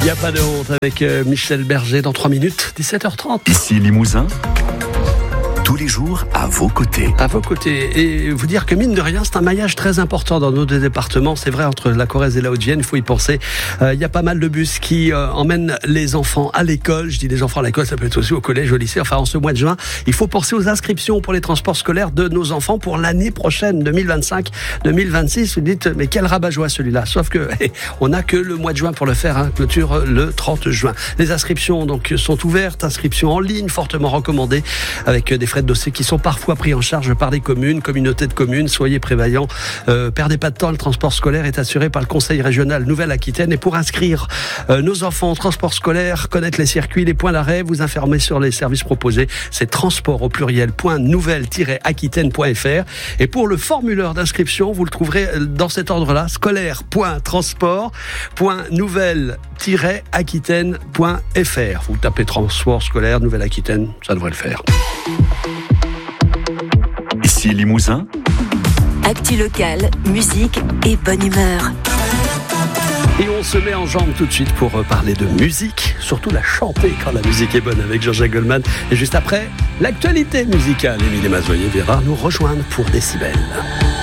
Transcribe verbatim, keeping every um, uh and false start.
Il n'y a pas de honte avec euh, Michel Berger dans trois minutes, dix-sept heures trente. Ici Limousin, tous les jours à vos côtés. À vos côtés. Et vous dire que mine de rien, c'est un maillage très important dans nos deux départements. C'est vrai, entre la Corrèze et la Haute-Vienne, il faut y penser. Euh, il y a pas mal de bus qui euh, emmènent les enfants à l'école. Je dis les enfants à l'école, ça peut être aussi au collège, au lycée. Enfin, en ce mois de juin, il faut penser aux inscriptions pour les transports scolaires de nos enfants pour l'année prochaine, deux mille vingt-cinq deux mille vingt-six. Vous dites, mais quel rabat-joie celui-là. Sauf que hey, on n'a que le mois de juin pour le faire. Hein. Clôture le trente juin. Les inscriptions donc sont ouvertes. Inscriptions en ligne, fortement recommandées, avec des frais de dossier qui sont parfois pris en charge par des communes, communautés de communes. Soyez prévoyants, euh, perdez pas de temps, le transport scolaire est assuré par le Conseil régional Nouvelle-Aquitaine. Et pour inscrire euh, nos enfants au transport scolaire, connaître les circuits, les points d'arrêt, vous informer sur les services proposés, c'est transport au pluriel point nouvelle tiret aquitaine point f r. Et pour le formulaire d'inscription, vous le trouverez dans cet ordre-là, scolaire point transport point nouvelle tiret aquitaine point f r. Vous tapez transport scolaire Nouvelle-Aquitaine, ça devrait le faire. Ici Limousin, actu locale, musique et bonne humeur. Et on se met en jambe tout de suite pour parler de musique, surtout la chanter quand la musique est bonne avec Jean-Jacques Goldman. Et juste après, l'actualité musicale. Émilie Mazoyer viendra nous rejoindre pour Décibel.